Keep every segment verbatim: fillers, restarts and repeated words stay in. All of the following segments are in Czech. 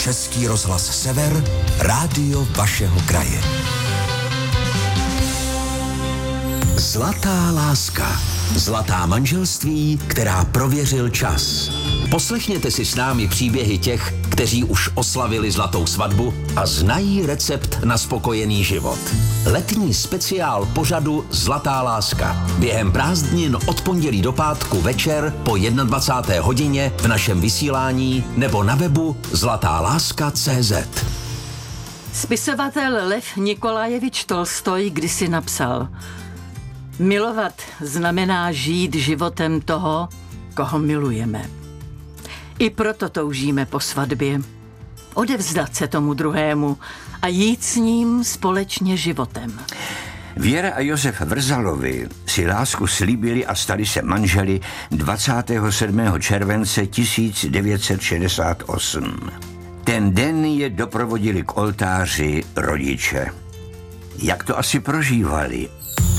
Český rozhlas Sever, rádio vašeho kraje. Zlatá láska. Zlatá manželství, která prověřil čas. Poslechněte si s námi příběhy těch, kteří už oslavili zlatou svatbu a znají recept na spokojený život. Letní speciál pořadu Zlatá láska. Během prázdnin od pondělí do pátku večer po dvacáté první hodině v našem vysílání nebo na webu zlatá láska tečka cé zet. Spisovatel Lev Nikolajevič Tolstoj kdysi napsal: milovat znamená žít životem toho, koho milujeme. I proto toužíme po svatbě. Odevzdat se tomu druhému a jít s ním společně životem. Věra a Josef Vrzalovi si lásku slíbili a stali se manželi dvacátého sedmého července tisíc devět set šedesát osm. Ten den je doprovodili k oltáři rodiče. Jak to asi prožívali?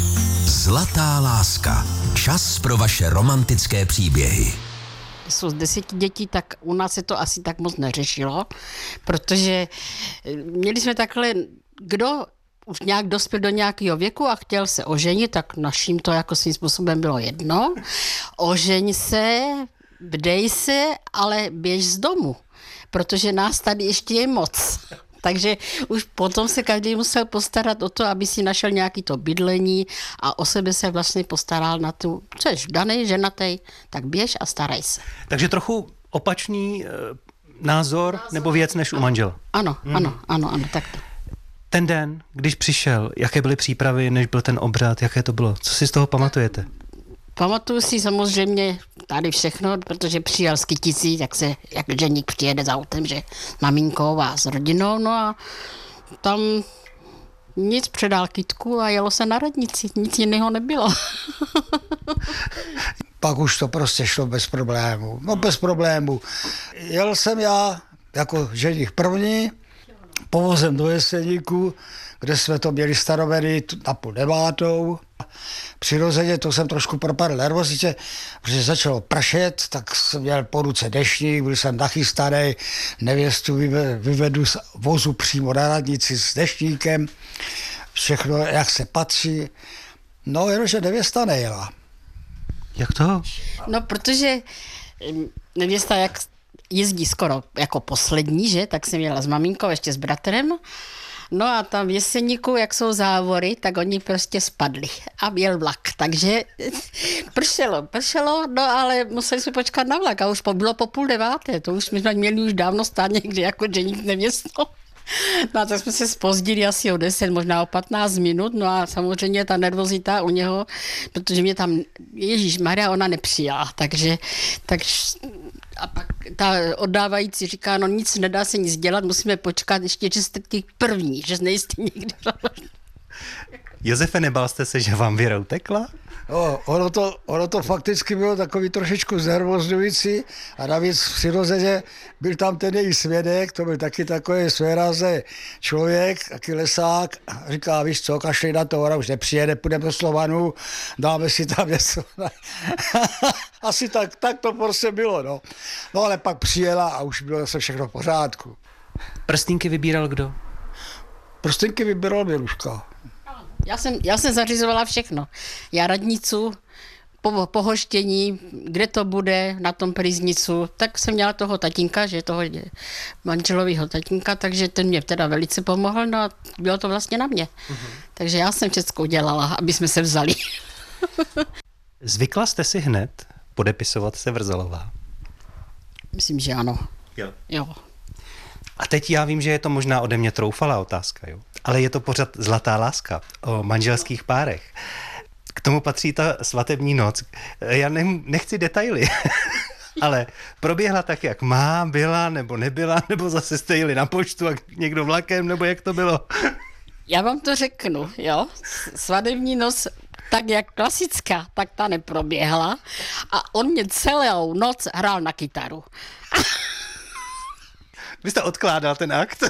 Zlatá láska. Čas pro vaše romantické příběhy. Jsou z deseti dětí, tak u nás se to asi tak moc neřešilo, protože měli jsme takhle, kdo už nějak dospěl do nějakého věku a chtěl se oženit, tak naším to jako svým způsobem bylo jedno. Ožeň se, vdej se, ale běž z domu, protože nás tady ještě je moc. Takže už potom se každý musel postarat o to, aby si našel nějaký to bydlení a o sebe se vlastně postaral na tu, co jsi danej, ženatej, tak běž a staraj se. Takže trochu opačný e, názor, názor nebo věc než u manžela. Ano, hmm. ano, ano, ano, tak to. Ten den, když přišel, jaké byly přípravy, než byl ten obřad, jaké to bylo? Co si z toho pamatujete? Pamatuju si samozřejmě tady všechno, protože přijel z Kyticí, tak se, jak ženík přijede s autem, že maminkou a s rodinou, no a tam nic, předal kytku a jelo se na radnici, nic jiného nebylo. Pak už to prostě šlo bez problémů, no bez problémů. Jel jsem já jako ženich první, povozem do Jeseníku, kde jsme to měli stanovený na půl devátou. Přirozeně to jsem trošku propadl nervozitě, protože začalo pršet, tak jsem měl po ruce deštník, byl jsem nachystaný, nevěstu vyvedu z vozu přímo na radnici s deštníkem, všechno jak se patří, no jenomže nevěsta nejela. Jak to? No protože nevěsta jak jezdí skoro jako poslední, že, tak jsem jela s maminkou, ještě s bratrem. No a tam v Jeseníku, jak jsou závory, tak oni prostě spadli a byl vlak, takže pršelo, pršelo, no ale museli jsme počkat na vlak a už bylo po půl deváté, to už jsme měli už dávno stát někde jako ženík nevěstou. No a tak jsme se zpozdili asi o deset, možná o patnáct minut, no a samozřejmě ta nervozita u něho, protože mě tam, Ježíšmarja, ona nepřijala, takže, takže a pak ta oddávající říká, no nic, nedá se nic dělat, musíme počkat ještě, že jste ty první, že nejste nikdy. Josefe, nebál jste se, že vám Věra utekla? No, ono to, ono to fakticky bylo takový trošičku znervozňující a navíc přirozeně byl tam ten její svědek, to byl taky takový svérázný člověk, taky lesák, a říká, víš co, kašli na to, ona už nepřijede, půjdeme do Slovanu, dáme si tam něco. Asi tak, tak to prostě bylo, no. No ale pak přijela a už bylo zase všechno v pořádku. Prstínky vybíral kdo? Prstínky vybíral Miluška. Já jsem, já jsem zařizovala všechno. Já radnicu, po, pohoštění, kde to bude, na tom priznicu, tak jsem měla toho tatínka, že toho manželovýho tatínka, takže ten mě teda velice pomohl, no a bylo to vlastně na mě. Uh-huh. Takže já jsem všechno dělala, aby jsme se vzali. Zvykla jste si hned podepisovat se Vrzalová? Myslím, že ano. Jo. Jo. A teď já vím, že je to možná ode mě troufalá otázka, jo? Ale je to pořád Zlatá láska o manželských párech. K tomu patří ta svatební noc. Já ne, nechci detaily, ale proběhla tak, jak má, byla nebo nebyla, nebo zase jste jeli na poštu a někdo vlakem, nebo jak to bylo? Já vám to řeknu, jo. Svatební noc, tak jak klasická, tak ta neproběhla a on mě celou noc hrál na kytaru. Vy jste odkládal ten akt?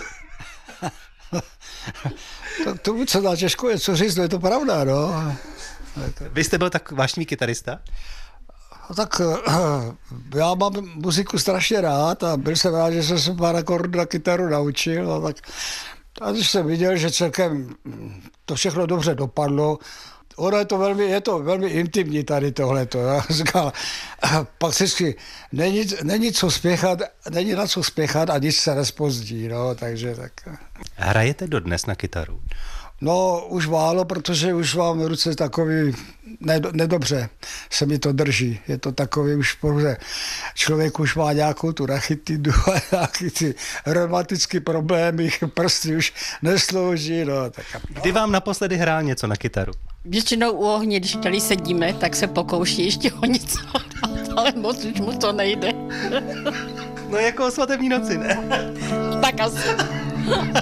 To, to co dá těžko je, co říct, no je to pravda, no. Vy jste byl tak vášnivý kytarista? Tak já mám muziku strašně rád a byl jsem rád, že jsem se pár akordů na kytaru naučil. A, tak, a když jsem viděl, že celkem to všechno dobře dopadlo, ono je to velmi, je to velmi intimní tady tohleto. Já říkal, pak si není, není co spěchat, není na co spěchat a nic se nespozdí, no, takže tak. Hrajete dodnes na kytaru? No, už málo, protože už mám v ruce takový, nedobře se mi to drží. Je to takový už pouze, člověk už má nějakou tu rachitidu a nějaký ty reumatické problémy, prsty už neslouží. No, tak. Kdy vám naposledy hrál něco na kytaru? Většinou u ohně, když tady sedíme, tak se pokouší ještě o něco, ale moc už mu to nejde. No jako o svatební noci, ne? Tak asi.